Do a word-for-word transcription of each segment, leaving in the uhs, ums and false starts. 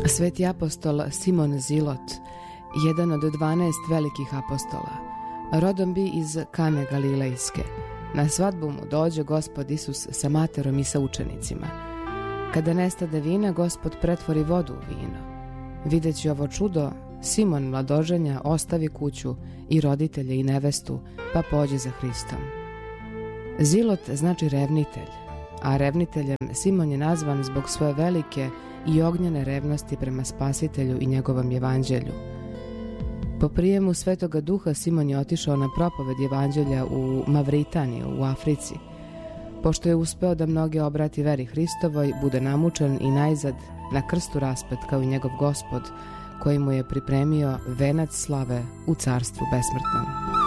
Sveti apostol Simon Zilot, jedan od dvanaest velikih apostola, rodom bi iz Kane Galilejske. Na svadbu mu dođe Gospod Isus sa materom i sa učenicima. Kada nestade vina, Gospod pretvori vodu u vino. Videći ovo čudo, Simon mladoženja ostavi kuću i roditelje i nevestu, pa pođe za Hristom. Zilot znači revnitelj, a revniteljem Simon je nazvan zbog svoje velike i ognjene revnosti prema Spasitelju i njegovom evanđelju. Po prijemu Svetoga Duha Simon je otišao na propoved evanđelja u Mavritaniju u Africi. Pošto je uspeo da mnoge obrati veri Hristovoj, bude namučen i najzad na krstu raspet kao i njegov Gospod, koji mu je pripremio venac slave u carstvu besmrtnom.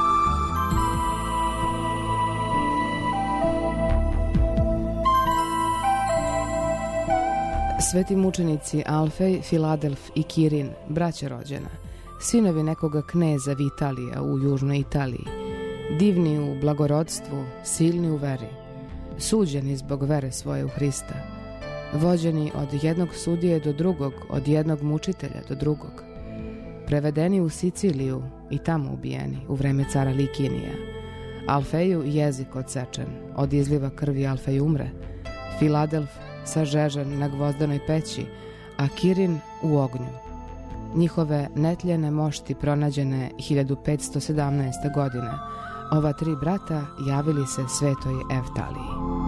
Sveti mučenici Alfej, Filadelf i Kirin, braća rođena, sinovi nekoga kneza Vitalija u južnoj Italiji, divni u blagorodstvu, silni u veri, suđeni zbog vere svoje u Hrista, vođeni od jednog sudije do drugog, od jednog mučitelja do drugog, prevedeni u Siciliju i tamo ubijeni u vreme cara Likinija, Alfeju jezik odsečen, od izliva krvi Alfej umre, Filadelf sažežen na gvozdanoj peći, a Kirin u ognju. Njihove netljene mošti pronađene hiljadu petsto sedamnaeste. godine, ova tri brata javili se svetoj Evtaliji.